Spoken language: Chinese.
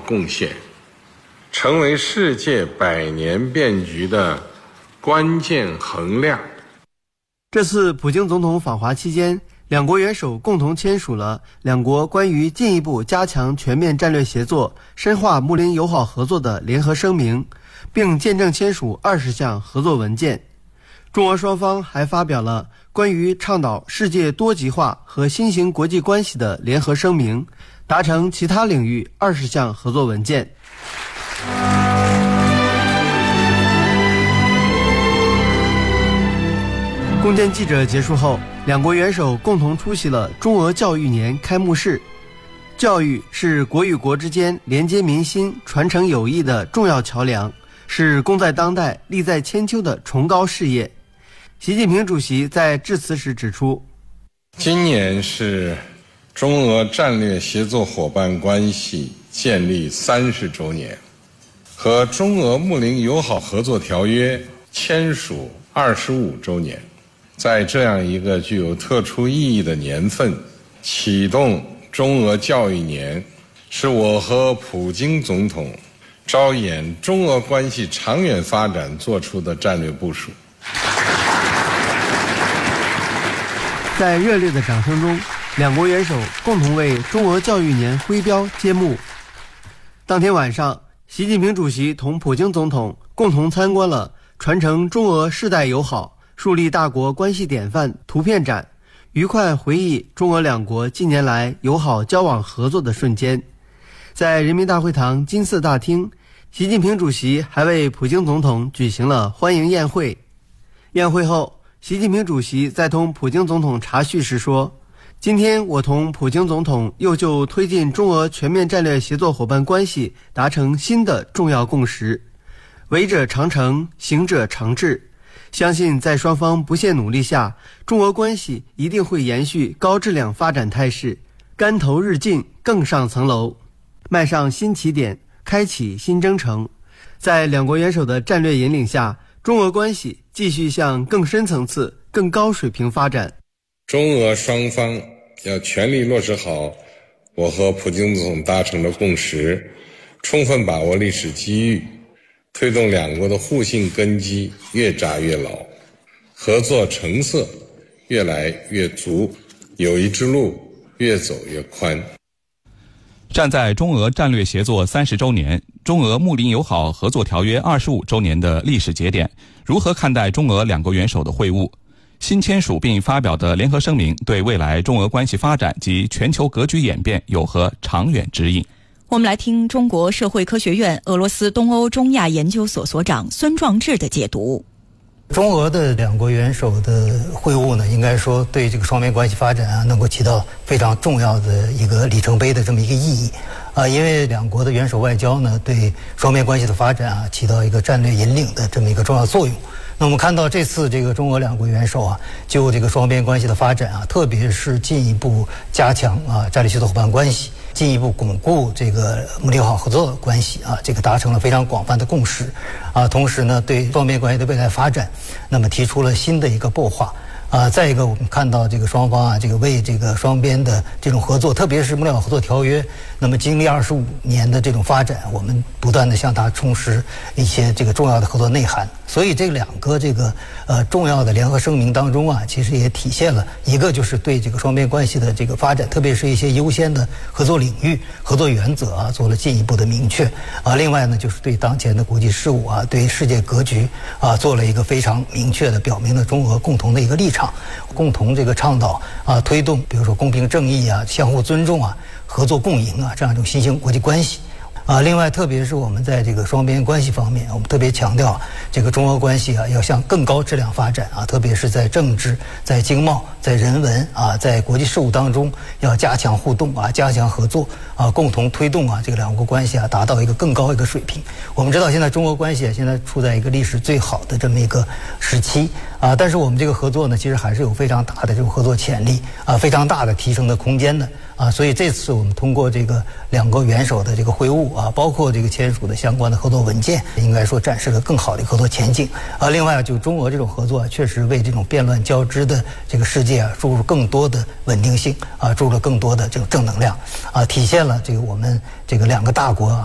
贡献，成为世界百年变局的关键衡量。 这次普京总统访华期间，两国元首共同签署了两国关于进一步加强全面战略协作、深化睦邻友好合作的联合声明，并见证签署20项合作文件。中俄双方还发表了关于倡导世界多极化和新型国际关系的联合声明，达成其他领域20项合作文件。共建记者结束后，两国元首共同出席了中俄教育年开幕式。教育是国与国之间连接民心、传承友谊的重要桥梁，是功在当代、利在千秋的崇高事业。习近平主席在致辞时指出， 今年是中俄战略协作伙伴关系建立30周年，和中俄睦邻友好合作条约签署25周年。在这样一个具有特殊意义的年份，启动中俄教育年，是我和普京总统着眼中俄关系长远发展做出的战略部署。 在热烈的掌声中，两国元首共同为中俄教育年徽标揭幕。当天晚上，习近平主席同普京总统共同参观了传承中俄世代友好、树立大国关系典范图片展，愉快回忆中俄两国近年来友好交往合作的瞬间。在人民大会堂金色大厅，习近平主席还为普京总统举行了欢迎宴会。宴会后，习近平主席在同普京总统茶叙时说，今天我同普京总统又就推进中俄全面战略协作伙伴关系达成新的重要共识，为者常成，行者常至。相信在双方不懈努力下，中俄关系一定会延续高质量发展态势，竿头日进，更上层楼，迈上新起点，开启新征程。在两国元首的战略引领下，中俄关系继续向更深层次、更高水平发展。 中俄双方要全力落实好我和普京总统达成的共识，充分把握历史机遇，推动两国的互信根基越扎越牢，合作成色越来越足，友谊之路越走越宽。 站在中俄战略协作30周年、中俄睦邻友好合作条约25周年的历史节点，如何看待中俄两国元首的会晤？新签署并发表的联合声明对未来中俄关系发展及全球格局演变有何长远指引？ 我们来听中国社会科学院俄罗斯东欧中亚研究所所长孙壮志的解读。 中俄的两国元首的会晤呢，应该说对这个双边关系发展啊，能够起到非常重要的一个里程碑的这么一个意义因为两国的元首外交呢，对双边关系的发展啊，起到一个战略引领的这么一个重要作用。那我们看到这次这个中俄两国元首啊，就这个双边关系的发展啊，特别是进一步加强战略协作伙伴关系，进一步巩固这个睦邻友好合作关系这个达成了非常广泛的共识同时呢，对双边关系的未来发展，那么提出了新的一个擘画再一个，我们看到这个双方这个为这个双边的这种合作，特别是睦邻友好合作条约，那么经历25年的这种发展，我们不断的向它充实一些这个重要的合作内涵。所以这两个这个重要的联合声明当中其实也体现了一个就是对这个双边关系的这个发展，特别是一些优先的合作领域、合作原则做了进一步的明确另外呢，就是对当前的国际事务对世界格局做了一个非常明确的表明了中俄共同的一个立场，共同这个倡导推动，比如说公平正义相互尊重合作共赢这样一种新型国际关系另外，特别是我们在这个双边关系方面，我们特别强调这个中俄关系要向更高质量发展特别是在政治、在经贸、在人文在国际事务当中要加强互动加强合作共同推动这个两国关系达到一个更高一个水平。我们知道现在中俄关系现在处在一个历史最好的这么一个时期但是我们这个合作呢，其实还是有非常大的这种合作潜力非常大的提升的空间的所以这次我们通过这个两国元首的这个会晤包括这个签署的相关的合作文件，应该说展示了更好的合作前景另外就中俄这种合作确实为这种变乱交织的这个世界注入更多的稳定性注入了更多的这种正能量体现了这个我们这个两个大国